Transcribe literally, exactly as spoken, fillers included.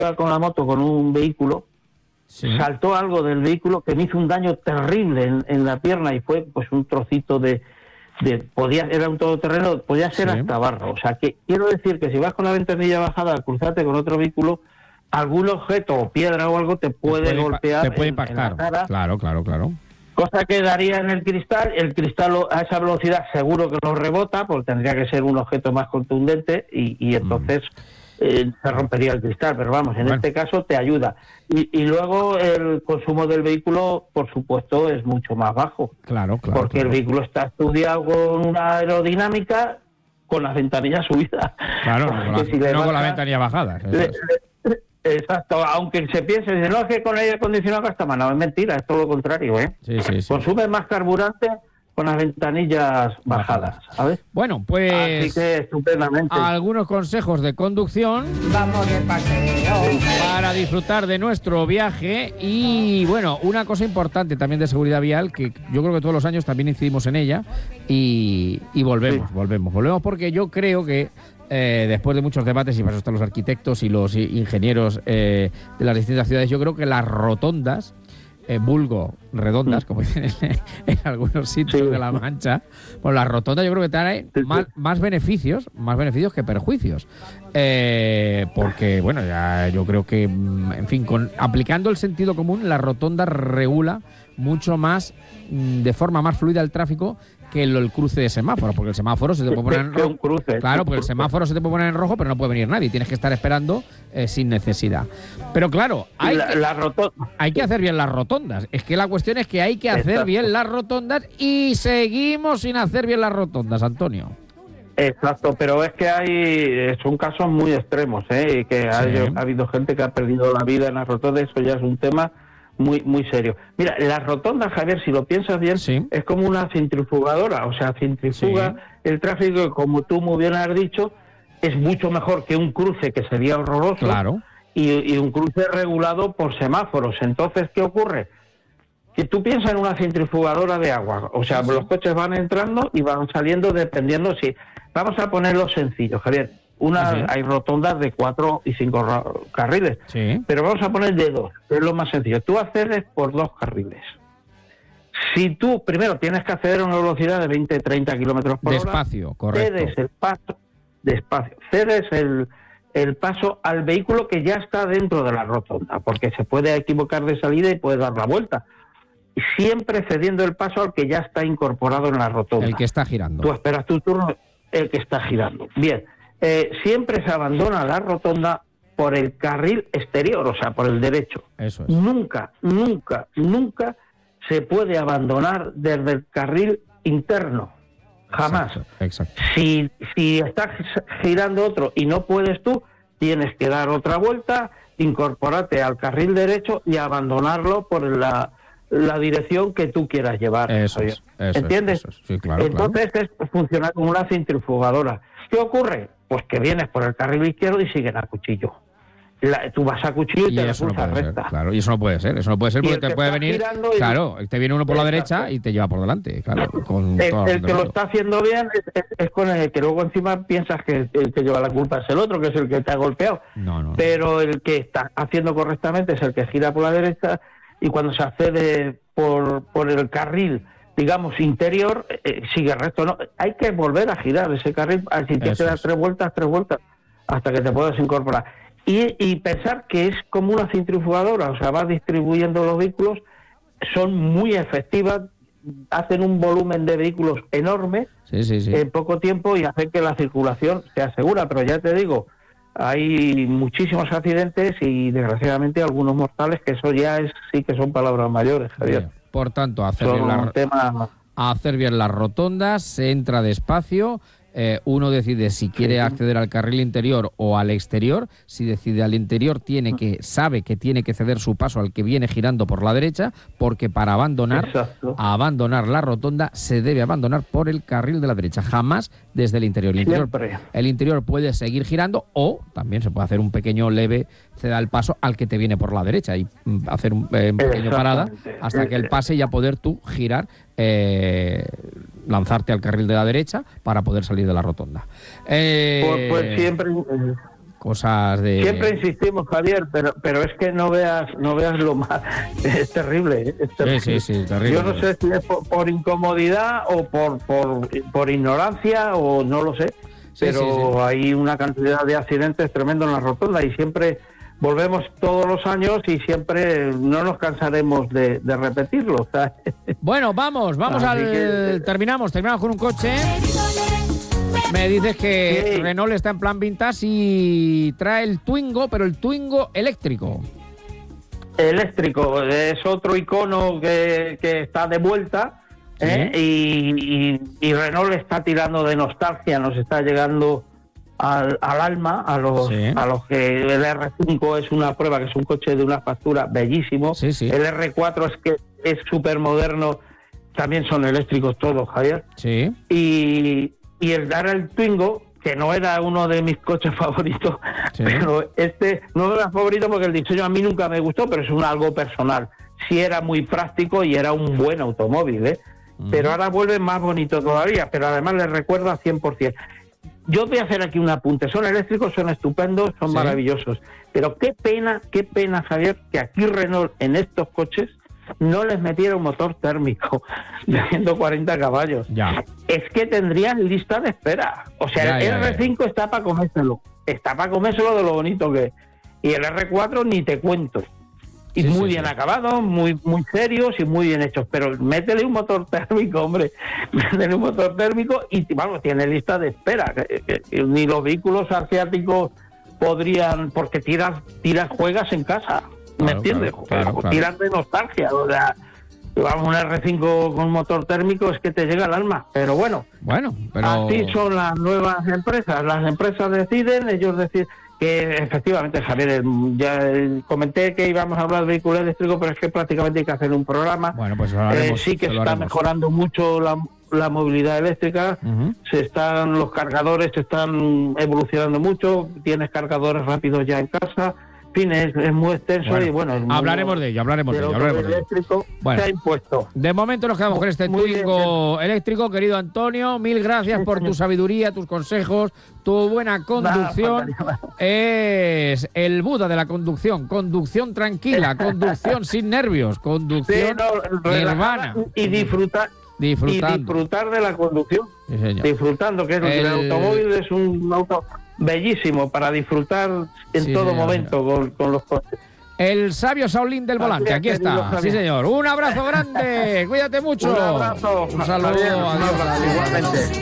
iba con la moto con un vehículo, sí. saltó algo del vehículo que me hizo un daño terrible en, en la pierna y fue pues un trocito de, de podía era un todoterreno, podía ser sí. hasta barro. O sea que quiero decir que si vas con la ventanilla bajada al cruzarte con otro vehículo, algún objeto o piedra o algo te puede, te puede golpear, te puede en, impactar. En la cara. Claro, claro, claro. Cosa que daría en el cristal, el cristal a esa velocidad seguro que no rebota, porque tendría que ser un objeto más contundente y, y entonces mm. eh, se rompería el cristal, pero vamos, en bueno. este caso te ayuda. Y, y luego el consumo del vehículo, por supuesto, es mucho más bajo. Claro, claro. Porque claro. el vehículo está estudiado con una aerodinámica con las ventanillas subidas. Claro, no, con la, si no baja, con la ventanilla bajada. Le, le, Exacto, aunque se piense, dice, no, es que con aire acondicionado gasta más, no, es mentira, es todo lo contrario, ¿eh? Sí, sí, sí. Consume más carburante con las ventanillas bajadas, ¿sabes? Bueno, pues... Así que estupendamente. Algunos consejos de conducción. Vamos de paseo. Para disfrutar de nuestro viaje y, bueno, una cosa importante también de seguridad vial, que yo creo que todos los años también incidimos en ella y, y volvemos, sí. volvemos, volvemos porque yo creo que Eh, después de muchos debates, y para eso están los arquitectos y los ingenieros eh, de las distintas ciudades, yo creo que las rotondas, eh, vulgo redondas, mm. como dicen en, en algunos sitios sí. de La Mancha, pues las rotondas yo creo que traen sí, más, sí. más beneficios, más beneficios que perjuicios. Eh, porque, bueno, ya yo creo que, en fin, con aplicando el sentido común, la rotonda regula mucho más, de forma más fluida el tráfico que el, el cruce de semáforo, porque el semáforo se te puede poner en rojo. Cruce, claro, porque el semáforo se te puede poner en rojo, pero no puede venir nadie. Tienes que estar esperando eh, sin necesidad. Pero claro, hay, la, que, la roto... hay que hacer bien las rotondas. Es que la cuestión es que hay que hacer Exacto. bien las rotondas y seguimos sin hacer bien las rotondas, Antonio. Exacto, pero es que hay son casos muy extremos, ¿eh? Y que sí. hay, ha habido gente que ha perdido la vida en las rotondas, eso ya es un tema muy muy serio. Mira, las rotondas, Javier, si lo piensas bien, sí. es como una centrifugadora, o sea, centrifuga sí. el tráfico, y como tú muy bien has dicho, es mucho mejor que un cruce que sería horroroso, claro. y, y un cruce regulado por semáforos. Entonces, ¿qué ocurre? Que tú piensas en una centrifugadora de agua, o sea, sí. los coches van entrando y van saliendo dependiendo si... Vamos a ponerlo sencillo, Javier. Una, sí. Hay rotondas de cuatro y cinco carriles, sí. pero vamos a poner de dos, que es lo más sencillo. Tú accedes por dos carriles. Si tú primero tienes que acceder a una velocidad de veinte a treinta kilómetros por hora, despacio, correcto. cedes el paso, despacio, cedes el, el paso al vehículo que ya está dentro de la rotonda, porque se puede equivocar de salida y puede dar la vuelta. Siempre cediendo el paso al que ya está incorporado en la rotonda. El que está girando. Tú esperas tu turno, el que está girando. Bien. Eh, siempre se abandona la rotonda por el carril exterior, o sea, por el derecho. Eso es. Nunca, nunca, nunca se puede abandonar desde el carril interno. Jamás. Exacto, exacto. Si, si está girando otro y no puedes tú, tienes que dar otra vuelta, incorporarte al carril derecho y abandonarlo por la, la dirección que tú quieras llevar. Eso es, eso ¿entiendes? Es, eso es. Sí, claro, Entonces claro. es funcionar como una centrifugadora. ¿Qué ocurre? Pues que vienes por el carril izquierdo y siguen a cuchillo. La, tú vas a cuchillo y, y te eso no puede recta. Ser, claro, y eso no puede ser, eso no puede ser porque te puede venir, y... claro, te viene uno por la derecha y te lleva por delante, claro. Con el el que lo está haciendo bien es, es, es con el que luego encima piensas que el que lleva la culpa es el otro, que es el que te ha golpeado. No, no. Pero el que está haciendo correctamente es el que gira por la derecha, y cuando se accede por, por el carril, digamos, interior, eh, sigue recto. No, hay que volver a girar ese carril, si tienes que dar tres vueltas, tres vueltas, hasta que te puedas incorporar. Y, y pensar que es como una centrifugadora, o sea, vas distribuyendo los vehículos, son muy efectivas, hacen un volumen de vehículos enorme sí, sí, sí. en poco tiempo y hacen que la circulación se asegura. Pero ya te digo, hay muchísimos accidentes y desgraciadamente algunos mortales, que eso ya es sí que son palabras mayores, Javier. Bien. Por tanto, hacer bien, la, tema... hacer bien las rotondas, se entra despacio. Eh, uno decide si quiere acceder al carril interior o al exterior. Si decide al interior, tiene que sabe que tiene que ceder su paso al que viene girando por la derecha, porque para abandonar a abandonar la rotonda se debe abandonar por el carril de la derecha, jamás desde el interior. El interior, el interior puede seguir girando, o también se puede hacer un pequeño leve, ceda el paso al que te viene por la derecha y hacer un eh, pequeño parada hasta que él pase y ya poder tú girar, eh, lanzarte al carril de la derecha para poder salir de la rotonda. Eh... Pues, pues siempre cosas de... Siempre insistimos, Javier, pero pero es que no veas no veas lo más... Es terrible, ¿eh? Es terrible. Sí, sí, sí, terrible. Yo no sé si es por, por incomodidad o por, por, por ignorancia o no lo sé, Sí, pero sí, sí. hay una cantidad de accidentes tremendo en la rotonda y siempre volvemos todos los años y siempre no nos cansaremos de, de repetirlo. ¿Sabes? Bueno, vamos, vamos Así al... que- Terminamos, terminamos con un coche. Me dices que Sí. Renault está en plan vintage y trae el Twingo, pero el Twingo eléctrico. Eléctrico es otro icono que, que está de vuelta, ¿eh? y, y, y Renault le está tirando de nostalgia, nos está llegando al, al alma a los Sí. a los que el R cinco es una prueba, que es un coche de una factura bellísimo. Sí, sí. El R cuatro es que es súper moderno, también son eléctricos todos, Javier. Sí. Y, y el dar el Twingo, que no era uno de mis coches favoritos, Sí. pero este no era favorito porque el diseño a mí nunca me gustó, pero es un algo personal. Sí era muy práctico y era un buen automóvil, ¿eh? Mm. Pero ahora vuelve más bonito todavía, pero además le recuerda cien por ciento. Yo voy a hacer aquí un apunte. Son eléctricos, son estupendos, son Sí. maravillosos. Pero qué pena, qué pena, Javier, que aquí Renault en estos coches no les metiera un motor térmico de ciento cuarenta caballos. Ya. Es que tendrían lista de espera. O sea, Ya, el ya, R cinco está para comérselo. Está para comérselo de lo bonito que es. Y el R cuatro ni te cuento. Y Sí, muy sí, bien sí. acabados, muy muy serios y muy bien hechos. Pero métele un motor térmico, hombre. Métele un motor térmico y, vamos, tiene lista de espera. Que- que- que ni los vehículos asiáticos podrían... Porque tiras, tiras juegas en casa. ¿Me Claro, entiendes? claro, claro, claro. Tiras de nostalgia. O sea, vamos, un R cinco con motor térmico es que te llega al alma. Pero bueno, Bueno, pero... así son las nuevas empresas. Las empresas deciden, ellos deciden que efectivamente, Javier, eh, ya eh, comenté que íbamos a hablar de vehículos eléctricos, pero es que prácticamente hay que hacer un programa. Bueno, pues lo Eh, haremos, sí que se lo está haremos. mejorando mucho la, la movilidad eléctrica. Ujú. Se están los cargadores se están evolucionando mucho. Tienes cargadores rápidos ya en casa. En fin, es, es muy extenso Bueno, y bueno, el mundo hablaremos de ello, hablaremos de del ello, hablaremos de ello. eléctrico Bueno. se ha impuesto. De momento nos quedamos con este Muy bien, Twingo eléctrico, querido Antonio. Mil gracias Sí, por tu señor. sabiduría, tus consejos, tu buena conducción. faltaría más. Es el Buda de la conducción. Conducción tranquila, conducción sin nervios, Sí, conducción no, nirvana. relajada y disfrutar y Disfrutando. disfrutar de la conducción. Sí, señor. Disfrutando, que es el... El- automóvil es un auto bellísimo para disfrutar en Sí, todo señor. momento con, con los coches. El sabio Saulín del volante, Así es, aquí querido está. Javier. Sí, señor. Un abrazo grande. Cuídate mucho. Un abrazo. Un saludo. Javier, un Adiós. abrazo, igualmente.